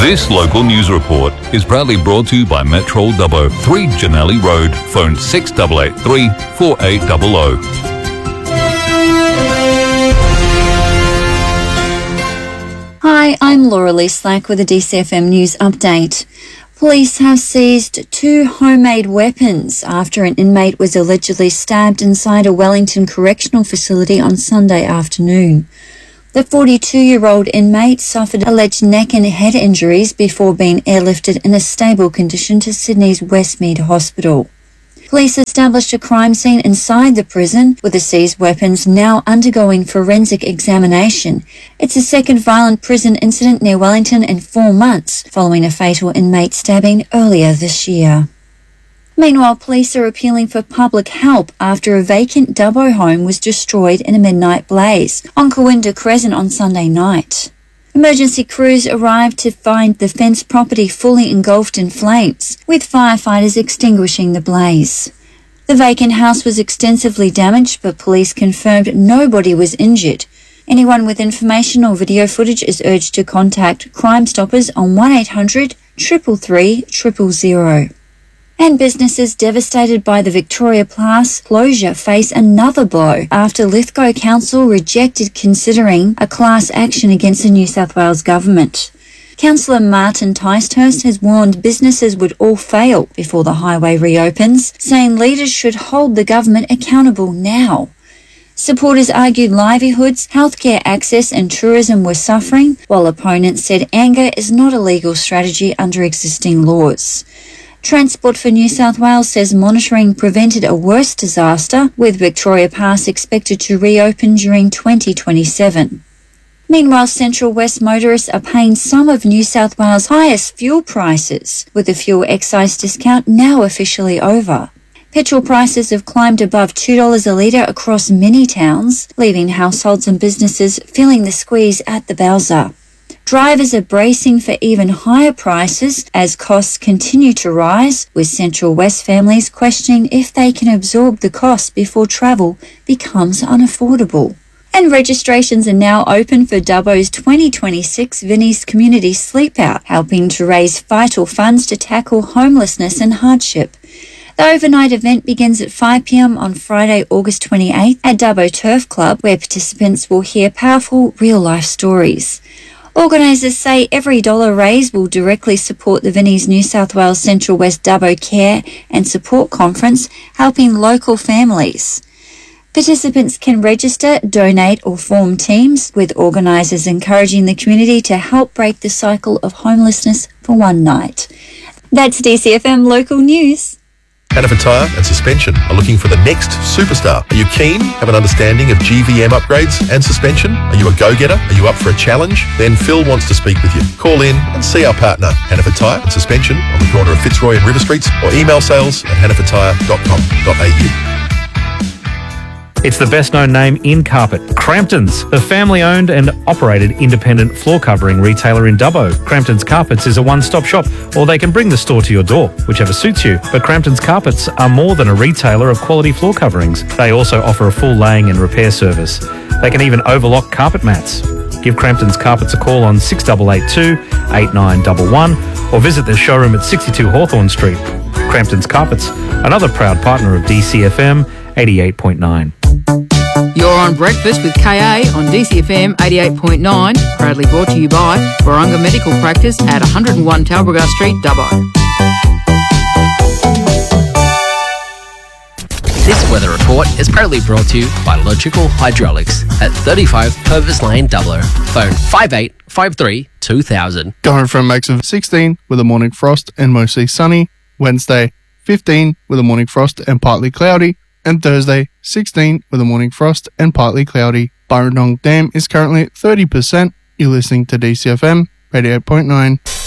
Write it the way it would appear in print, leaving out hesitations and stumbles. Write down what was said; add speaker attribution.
Speaker 1: This local news report is proudly brought to you by Metro Dubbo, 3 Janelli Road, phone 6883 4800.
Speaker 2: Hi, I'm Laura Lee Slack with a DCFM News update. Police have seized 2 homemade weapons after an inmate was allegedly stabbed inside a Wellington correctional facility on Sunday afternoon. The 42-year-old inmate suffered alleged neck and head injuries before being airlifted in a stable condition to Sydney's Westmead Hospital. Police established a crime scene inside the prison, with the seized weapons now undergoing forensic examination. It's the second violent prison incident near Wellington in 4 months, following a fatal inmate stabbing earlier this year. Meanwhile, police are appealing for public help after a vacant Dubbo home was destroyed in a midnight blaze on Kawinda Crescent on Sunday night. Emergency crews arrived to find the fenced property fully engulfed in flames, with firefighters extinguishing the blaze. The vacant house was extensively damaged, but police confirmed nobody was injured. Anyone with information or video footage is urged to contact Crime Stoppers on 1800 333 000. And businesses devastated by the Victoria Pass closure face another blow after Lithgow Council rejected considering a class action against the New South Wales government. Councillor Martin Ticehurst has warned businesses would all fail before the highway reopens, saying leaders should hold the government accountable now. Supporters argued livelihoods, healthcare access and tourism were suffering, while opponents said anger is not a legal strategy under existing laws. Transport for New South Wales says monitoring prevented a worse disaster, with Victoria Pass expected to reopen during 2027. Meanwhile, Central West motorists are paying some of New South Wales' highest fuel prices, with the fuel excise discount now officially over. Petrol prices have climbed above $2 a litre across many towns, leaving households and businesses feeling the squeeze at the bowser. Drivers are bracing for even higher prices as costs continue to rise, with Central West families questioning if they can absorb the cost before travel becomes unaffordable. And registrations are now open for Dubbo's 2026 Vinnie's Community Sleepout, helping to raise vital funds to tackle homelessness and hardship. The overnight event begins at 5 p.m. on Friday, August 28th at Dubbo Turf Club, where participants will hear powerful real-life stories. Organisers say every dollar raised will directly support the Vinnie's New South Wales Central West Dubbo Care and Support Conference, helping local families. Participants can register, donate or form teams, with organisers encouraging the community to help break the cycle of homelessness for one night. That's DCFM Local News.
Speaker 3: Hannaford Tyre and Suspension are looking for the next superstar. Are you keen? Have an understanding of GVM upgrades and suspension? Are you a go-getter? Are you up for a challenge? Then Phil wants to speak with you. Call in and see our partner, Hannaford Tyre and Suspension, on the corner of Fitzroy and River Streets, or email sales@hannafordtyre.com.au.
Speaker 4: It's the best-known name in carpet, Crampton's, a family-owned and operated independent floor covering retailer in Dubbo. Crampton's Carpets is a one-stop shop, or they can bring the store to your door, whichever suits you. But Crampton's Carpets are more than a retailer of quality floor coverings. They also offer a full laying and repair service. They can even overlock carpet mats. Give Crampton's Carpets a call on 6882 8911 or visit their showroom at 62 Hawthorn Street. Crampton's Carpets, another proud partner of DCFM 88.9.
Speaker 5: You're on Breakfast with KA on DCFM 88.9, proudly brought to you by Warunga Medical Practice at 101 Talbragar Street, Dubbo.
Speaker 6: This weather report is proudly brought to you by Logical Hydraulics at 35 Purvis Lane, Dubbo. Phone 5853 2000.
Speaker 7: Going from a max of 16 with a morning frost and mostly sunny. Wednesday, 15 with a morning frost and partly cloudy. And Thursday, 16 with a morning frost and partly cloudy. Burrendong Dam is currently at 30%. You're listening to DCFM 88.9.